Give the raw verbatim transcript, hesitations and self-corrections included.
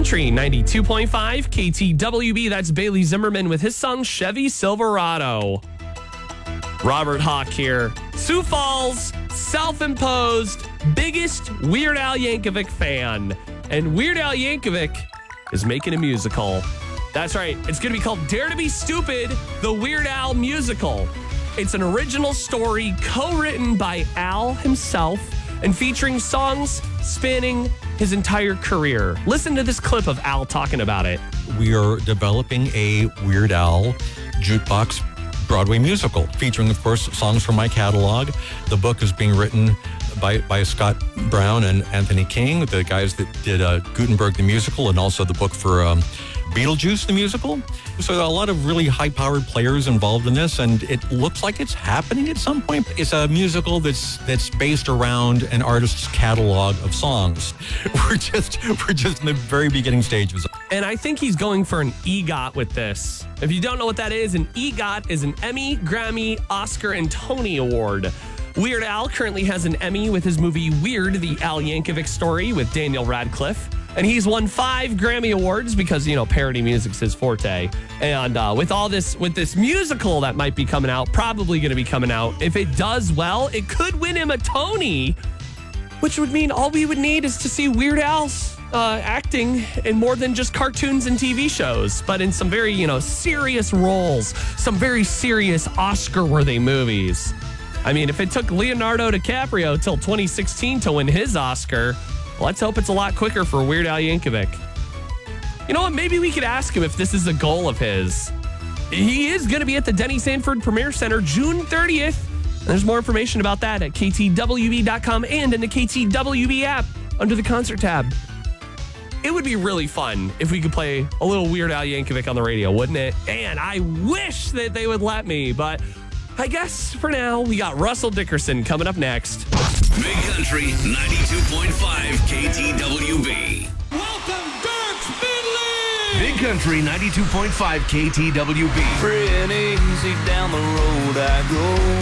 Country ninety-two point five K T W B. That's Bailey Zimmerman with his song Chevy Silverado. Robert Hawk here. Sioux Falls, self-imposed, biggest Weird Al Yankovic fan. And Weird Al Yankovic is making a musical. That's right. It's going to be called Dare to Be Stupid, the Weird Al musical. It's an original story co-written by Al himself and featuring songs spanning his entire career. Listen to this clip of Al talking about it. We are developing a Weird Al jukebox Broadway musical featuring, of course, songs from my catalog. The book is being written by, by Scott Brown and Anthony King, the guys that did uh, Gutenberg the musical, and also the book for um, Beetlejuice the musical. So a lot of really high-powered players involved in this, and it looks like it's happening at some point. It's a musical that's that's based around an artist's catalog of songs. We're just we're just in the very beginning stages. And I think he's going for an EGOT with this. If you don't know what that is, an EGOT is an Emmy, Grammy, Oscar, and Tony Award. Weird Al currently has an Emmy with his movie Weird, the Al Yankovic story with Daniel Radcliffe. And he's won five Grammy Awards because, you know, parody music's his forte. And uh, with all this, with this musical that might be coming out, probably going to be coming out, if it does well, it could win him a Tony, which would mean all we would need is to see Weird Al's uh, acting in more than just cartoons and T V shows, but in some very, you know, serious roles, some very serious Oscar-worthy movies. I mean, if it took Leonardo DiCaprio till twenty sixteen to win his Oscar, let's hope it's a lot quicker for Weird Al Yankovic. You know what? Maybe we could ask him if this is a goal of his. He is going to be at the Denny Sanford Premier Center June thirtieth. And there's more information about that at K T W B dot com and in the K T W B app under the concert tab. It would be really fun if we could play a little Weird Al Yankovic on the radio, wouldn't it? And I wish that they would let me, but I guess for now, we got Russell Dickerson coming up next. Big Country ninety-two point five K T W B. Welcome, Dirk Bentley! Big Country ninety-two point five K T W B. Free and easy down the road I go.